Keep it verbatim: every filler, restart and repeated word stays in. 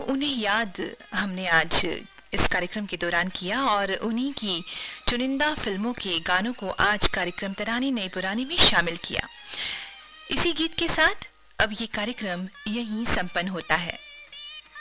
उन्हें याद हमने आज इस कार्यक्रम के दौरान किया और उन्हीं की चुनिंदा फिल्मों के गानों को आज कार्यक्रम तरानी नई पुरानी में शामिल किया। इसी गीत के साथ अब ये कार्यक्रम यहीं संपन्न होता है।